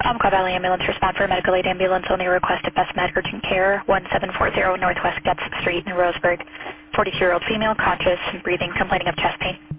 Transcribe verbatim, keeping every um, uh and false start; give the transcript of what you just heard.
Umpqua Valley Ambulance respond for a medical aid ambulance only request at Best Med Urgent Care, one seven four zero Northwest Getz Street in Roseburg. forty-two-year-old female, conscious, breathing, complaining of chest pain.